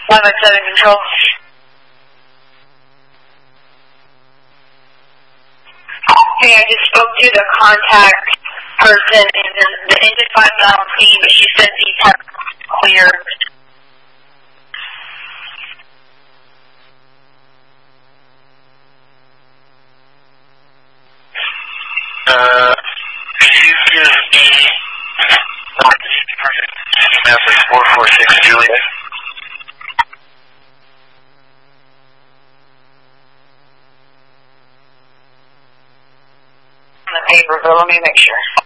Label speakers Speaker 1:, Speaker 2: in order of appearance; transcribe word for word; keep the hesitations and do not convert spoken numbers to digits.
Speaker 1: eleven seven control. Hey, I just spoke to the contact person, and the, the engine five thousand feet, but she said these have cleared.
Speaker 2: Uh, can you give me message four four six Juliet?
Speaker 1: On the paper, but let me make sure.